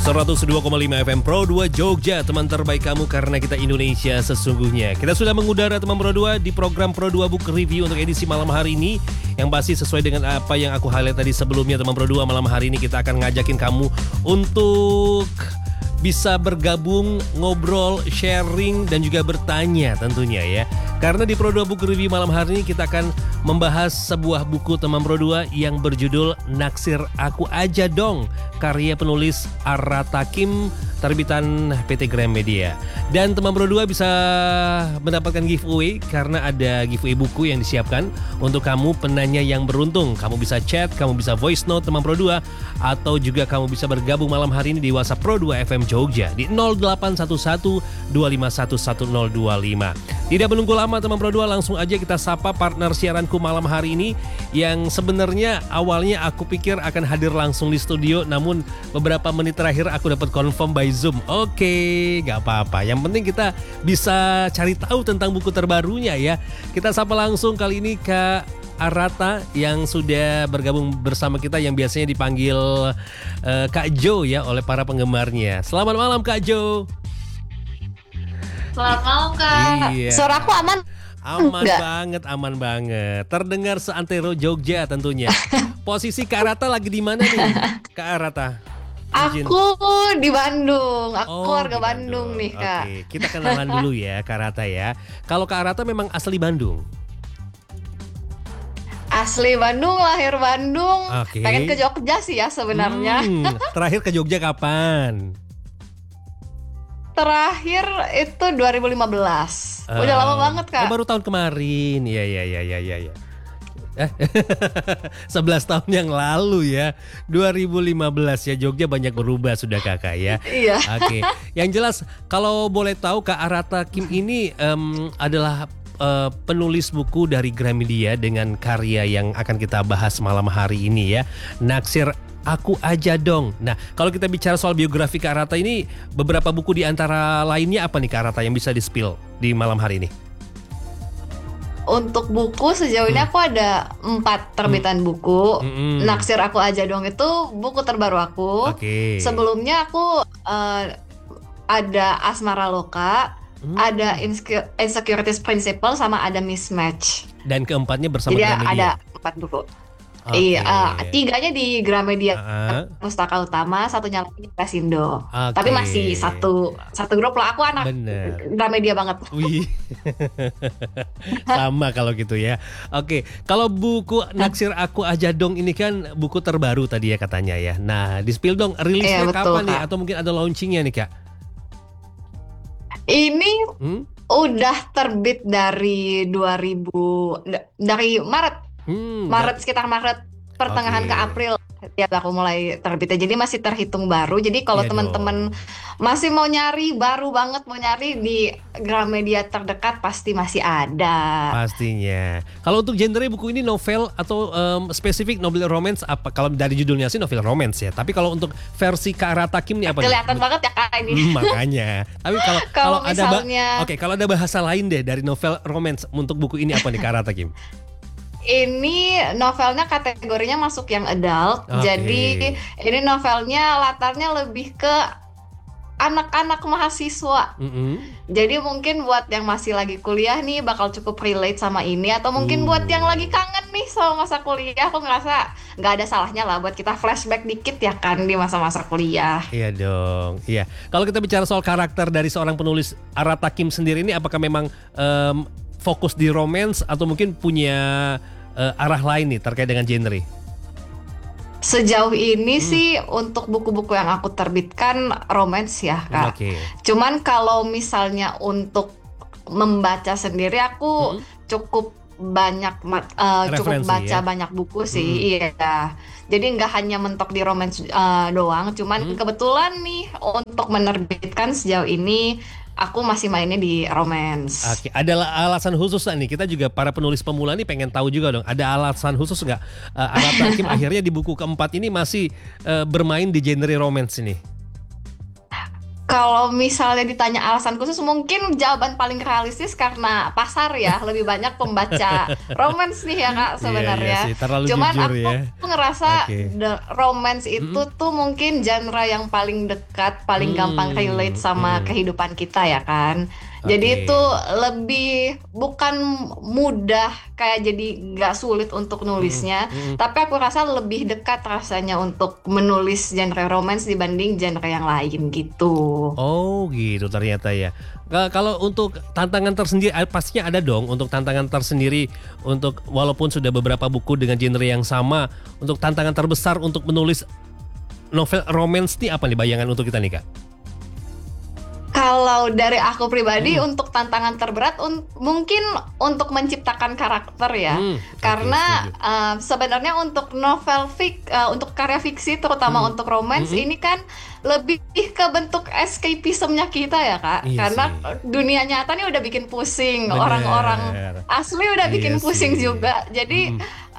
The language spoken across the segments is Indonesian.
102,5 FM Pro 2 Jogja, teman terbaik kamu karena kita Indonesia sesungguhnya. Kita sudah mengudara teman Pro 2 di program Pro 2 Book Review untuk edisi malam hari ini. Yang pasti sesuai dengan apa yang aku highlight tadi sebelumnya teman Pro 2, malam hari ini kita akan ngajakin kamu untuk bisa bergabung, ngobrol, sharing, dan juga bertanya tentunya ya. Karena di Pro 2 Book Review malam hari ini kita akan membahas sebuah buku teman Pro 2 yang berjudul Naksir Aku Aja Dong, karya penulis Arata Kim, terbitan PT Gramedia. Dan teman Pro 2 bisa mendapatkan giveaway karena ada giveaway buku yang disiapkan untuk kamu penanya yang beruntung. Kamu bisa chat, kamu bisa voice note teman Pro 2, atau juga kamu bisa bergabung malam hari ini di WhatsApp Pro 2 FM Jogja di 0811 251 1025. Tidak menunggu lama teman Pro 2, langsung aja kita sapa partner siaranku malam hari ini yang sebenarnya awalnya aku pikir akan hadir langsung di studio, namun beberapa menit terakhir aku dapat confirm by Zoom. Oke, gak apa-apa. Yang penting kita bisa cari tahu tentang buku terbarunya ya. Kita sapa langsung kali ini Kak Arata yang sudah bergabung bersama kita, yang biasanya dipanggil Kak Jo ya oleh para penggemarnya. Selamat malam Kak Jo. Selamat malam Kak. Iya. Suara aku aman? Aman Enggak. banget, aman banget. Terdengar seantero Jogja tentunya. Posisi Kak Arata lagi di mana nih Kak Arata? Izin. Aku di Bandung. Aku Oh, warga di Bandung nih Kak. Oke, kita kenalan dulu ya Kak Arata ya. Kalau Kak Arata memang asli Bandung? Asli Bandung, lahir Bandung. Oke. Pengen ke Jogja sih ya sebenarnya. Terakhir ke Jogja kapan? Terakhir itu 2015. Udah lama banget Kak. Oh, baru tahun kemarin. Iya. 11 tahun yang lalu ya, 2015 ya. Jogja banyak berubah sudah kakak ya. Iya. Oke. Yang jelas kalau boleh tahu Kak Arata Kim ini adalah penulis buku dari Gramedia dengan karya yang akan kita bahas malam hari ini ya, Naksir Aku Aja Dong. Nah, kalau kita bicara soal biografi Kak Arata ini, beberapa buku di antara lainnya apa nih Kak Arata yang bisa di-spill di malam hari ini? Untuk buku sejauh ini aku ada 4 terbitan buku. Naksir Aku Aja Dong itu buku terbaru aku. Oke. Sebelumnya aku ada Asmara Loka, ada Insecurities Principle, sama ada Mismatch. Dan keempatnya bersama Jadi Gramedia. ada 4 buku. Oke. Iya, 3-nya di Gramedia Pustaka Utama, 1-nya lagi di Prasindo. Oke. Tapi masih satu grup lah. Aku anak Bener. Gramedia banget. Wih, sama kalau gitu ya. Oke, kalau buku Naksir Aku Aja Dong ini kan buku terbaru tadi ya katanya ya. Nah, di-spill dong rilisnya Iya, betul, kapan nih? Kak. Atau mungkin ada launchingnya nih Kak? Ini udah terbit dari dari Maret. Sekitar Maret pertengahan ke April ya aku mulai terbitnya. Jadi masih terhitung baru. Jadi kalau Iya teman-teman masih mau nyari, baru banget mau nyari di Gramedia terdekat pasti masih ada. Pastinya. Kalau untuk genre buku ini novel atau spesifik novel romance apa? Kalau dari judulnya sih novel romance ya. Tapi kalau untuk versi Kak Arata Kim nih apa? Kelihatan banget ya Kak ini. Makanya. Tapi Kalau ada misalnya kalau ada bahasa lain deh dari novel romance untuk buku ini apa nih Kak Arata Kim? ini novelnya kategorinya masuk yang adult. Oke. Jadi ini novelnya latarnya lebih ke anak-anak mahasiswa. Jadi mungkin buat yang masih lagi kuliah nih bakal cukup relate sama ini. Atau mungkin buat yang lagi kangen nih sama masa kuliah, aku ngerasa nggak ada salahnya lah buat kita flashback dikit ya kan di masa-masa kuliah. Iya dong, iya. Kalau kita bicara soal karakter dari seorang penulis Arata Kim sendiri ini, apakah memang fokus di romance atau mungkin punya arah lain nih terkait dengan genre? Sejauh ini sih untuk buku-buku yang aku terbitkan romance ya Kak. Oke. Cuman kalau misalnya untuk membaca sendiri aku cukup banyak cukup baca ya? banyak buku sih. Iya. Jadi nggak hanya mentok di romance doang. Cuman kebetulan nih untuk menerbitkan sejauh ini aku masih mainnya di romance. Oke, ada alasan khusus nih? Kita juga para penulis pemula nih pengen tahu juga dong. Ada alasan khusus nggak Arata Kim akhirnya di buku keempat ini masih bermain di genre romance ini? Kalau misalnya ditanya alasan khusus, mungkin jawaban paling realistis karena pasar ya, lebih banyak pembaca romance nih ya Kak Iya sebenarnya. sih, terlalu Cuman jujur aku ya. ngerasa Oke. romance itu tuh mungkin genre yang paling dekat, paling gampang relate sama Mm. kehidupan kita ya kan. Jadi itu Oke. lebih bukan mudah kayak jadi nggak sulit untuk Mm, nulisnya, mm. tapi aku rasa lebih dekat rasanya untuk menulis genre romance dibanding genre yang lain gitu. Oh gitu ternyata ya. Kalau untuk tantangan tersendiri pastinya ada dong untuk tantangan tersendiri untuk walaupun sudah beberapa buku dengan genre yang sama, untuk tantangan terbesar untuk menulis novel romance nih apa nih bayangan untuk kita nih Kak? Kalau dari aku pribadi Mm. untuk tantangan terberat mungkin untuk menciptakan karakter ya. Oke Karena setuju. sebenarnya untuk untuk karya fiksi terutama Mm. untuk romance Mm-mm. ini kan lebih ke bentuk escapismnya kita ya Kak. Iya Karena sih. dunia nyata nih udah bikin pusing, orang-orang Bener. asli udah Iya bikin pusing sih. juga. Jadi Mm-mm.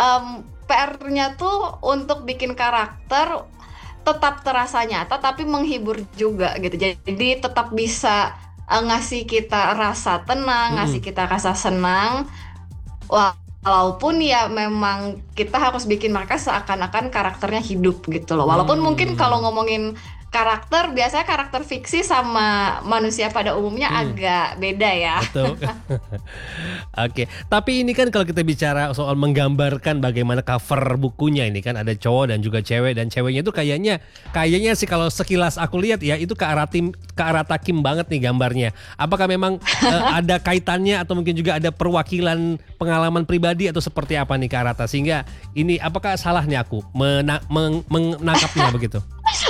PR-nya tuh untuk bikin karakter tetap terasa nyata tapi menghibur juga gitu. Jadi tetap bisa ngasih kita rasa tenang, Mm-mm. ngasih kita rasa senang. Walaupun ya memang kita harus bikin mereka seakan-akan karakternya hidup gitu loh. Walaupun mungkin kalau Mm. ngomongin karakter, biasanya karakter fiksi sama manusia pada umumnya Mm. agak beda ya. Betul. Oke, tapi ini kan kalau kita bicara soal menggambarkan bagaimana cover bukunya ini kan ada cowok dan juga cewek dan ceweknya itu kayaknya sih kalau sekilas aku lihat ya itu ke arah Takim banget nih gambarnya. Apakah memang ada kaitannya atau mungkin juga ada perwakilan pengalaman pribadi atau seperti apa nih ke Arata sehingga ini apakah salah nih aku menangkapnya begitu?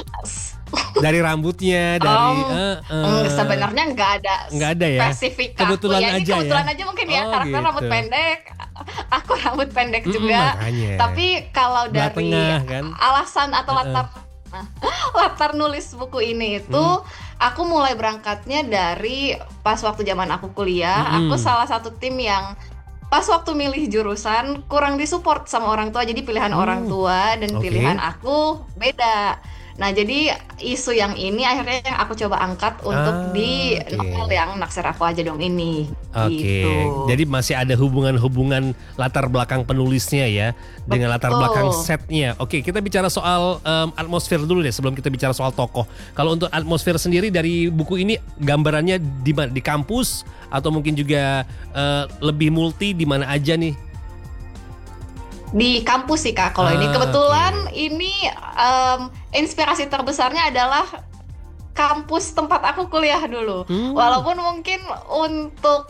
Dari rambutnya, dari Sebenarnya nggak ada ya. spesifik ke Kebetulan aku ya. Ini aja kebetulan ya. aja mungkin ya Oh, karakter rambut gitu. pendek. Aku rambut pendek juga. Makanya. Tapi kalau Belah dari tengah, kan? alasan atau Heeh. latar nulis buku ini itu aku mulai berangkatnya dari pas waktu zaman aku kuliah. Aku salah satu tim yang pas waktu milih jurusan kurang disupport sama orang tua. Jadi pilihan orang tua dan Oke. pilihan aku beda. Nah, jadi isu yang ini akhirnya yang aku coba angkat untuk di Oke. novel yang Naksir Aku Aja Dong ini. Oke, Gitu. jadi masih ada hubungan-hubungan latar belakang penulisnya ya dengan latar Betul. belakang setnya. Oke, kita bicara soal atmosfer dulu deh sebelum kita bicara soal tokoh. Kalau untuk atmosfer sendiri dari buku ini gambarannya di mana? Di kampus atau mungkin juga lebih multi di mana aja nih? Di kampus sih Kak, kalau ini kebetulan ini inspirasi terbesarnya adalah kampus tempat aku kuliah dulu. Walaupun mungkin untuk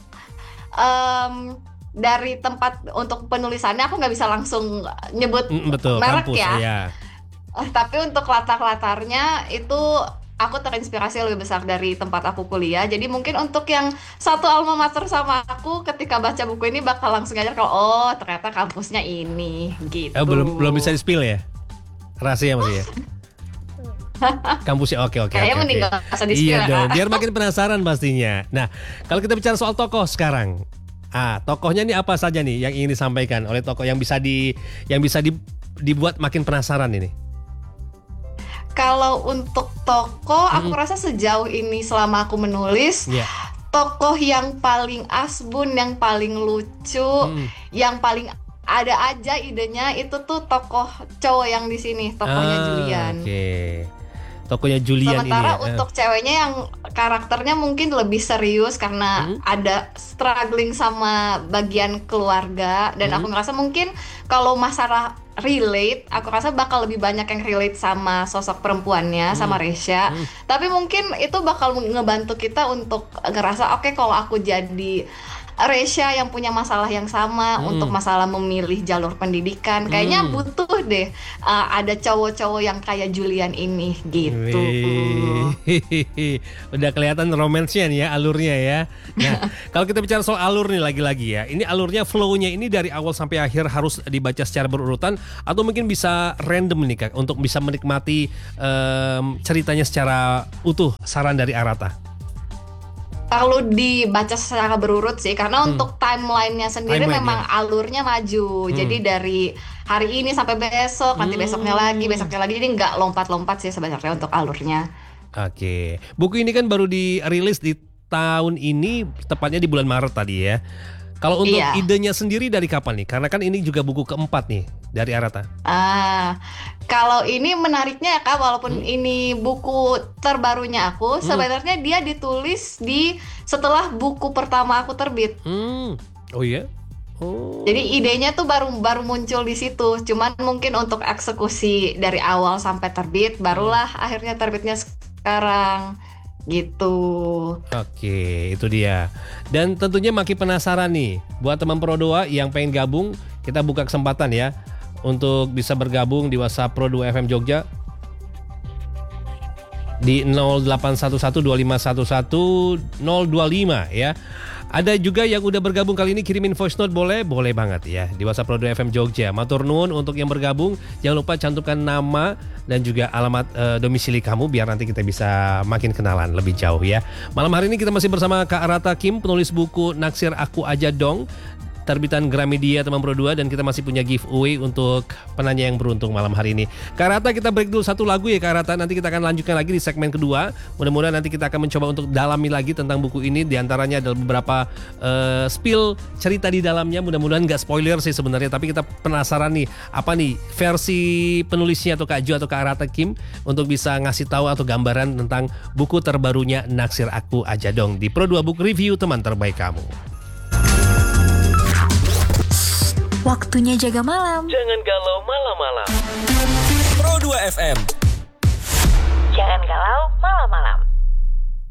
dari tempat untuk penulisannya aku nggak bisa langsung nyebut Betul, merek kampus ya. Tapi untuk latar-latarnya itu aku terinspirasi lebih besar dari tempat aku kuliah. Jadi mungkin untuk yang satu alma mater sama aku ketika baca buku ini bakal langsung aja kalau oh ternyata kampusnya ini gitu. Belum bisa di-spill ya? Rahasia masih ya? Kampusnya oke. Kayaknya mending gak usah di-spill Iya ya, dong, Kak. biar makin penasaran pastinya. Nah, kalau kita bicara soal tokoh sekarang. Tokohnya nih apa saja nih yang ingin disampaikan oleh tokoh yang bisa dibuat makin penasaran ini? Kalau untuk tokoh, aku rasa sejauh ini selama aku menulis, Iya. tokoh yang paling asbun, yang paling lucu, yang paling ada aja idenya itu tuh tokoh cowok yang di sini, tokohnya Julian. Oke. Tokohnya Julian Sementara ini ya. untuk ceweknya yang karakternya mungkin lebih serius karena ada struggling sama bagian keluarga dan aku ngerasa mungkin kalau masalah relate, aku rasa bakal lebih banyak yang relate sama sosok perempuannya sama Resya. Tapi mungkin itu bakal ngebantu kita untuk ngerasa oke, kalau aku jadi Resya yang punya masalah yang sama untuk masalah memilih jalur pendidikan, kayaknya butuh deh ada cowok-cowok yang kayak Julian ini gitu. Wih. Udah kelihatan romansnya nih ya, alurnya ya. Nah, kalau kita bicara soal alur nih lagi-lagi ya. Ini alurnya, flow-nya ini dari awal sampai akhir harus dibaca secara berurutan atau mungkin bisa random nih Kak untuk bisa menikmati ceritanya secara utuh. Saran dari Arata. Kalau dibaca secara berurut sih, karena untuk timelinenya sendiri memang alurnya maju. Jadi dari hari ini sampai besok, nanti besoknya lagi, jadi nggak lompat-lompat sih sebenarnya untuk alurnya. Oke. Buku ini kan baru dirilis di tahun ini, tepatnya di bulan Maret tadi ya. Kalau untuk idenya sendiri dari kapan nih? Karena kan ini juga buku keempat nih dari Aratha. Kalau ini menariknya Kak, walaupun ini buku terbarunya aku, sebenarnya dia ditulis setelah buku pertama aku terbit. Oh iya? Jadi idenya tuh baru muncul di situ. Cuman mungkin untuk eksekusi dari awal sampai terbit, barulah akhirnya terbitnya sekarang. Gitu. Oke, itu dia. Dan tentunya makin penasaran nih buat teman Pro 2 yang pengen gabung, kita buka kesempatan ya untuk bisa bergabung di WhatsApp Pro 2 FM Jogja di 081125111025 ya. Ada juga yang udah bergabung kali ini, kirimin voice note boleh banget ya di WhatsApp Pro 2 FM Jogja. Matur nuwun untuk yang bergabung, jangan lupa cantumkan nama dan juga alamat domisili kamu biar nanti kita bisa makin kenalan lebih jauh ya. Malam hari ini kita masih bersama Kak Aratha Kim, penulis buku Naksir Aku Aja Dong, terbitan Gramedia teman Pro 2, dan kita masih punya giveaway untuk penanya yang beruntung malam hari ini. Kak Aratha, kita break dulu satu lagu ya Kak Aratha, nanti kita akan lanjutkan lagi di segmen kedua. Mudah-mudahan nanti kita akan mencoba untuk dalami lagi tentang buku ini, diantaranya ada beberapa spill cerita di dalamnya, mudah-mudahan nggak spoiler sih sebenarnya, tapi kita penasaran nih apa nih versi penulisnya atau Kak Jo atau Kak Aratha Kim untuk bisa ngasih tahu atau gambaran tentang buku terbarunya Naksir Aku Aja Dong di Pro 2 Book Review, teman terbaik kamu. Waktunya jaga malam. Jangan galau malam-malam. Pro 2 FM. Jangan galau malam-malam.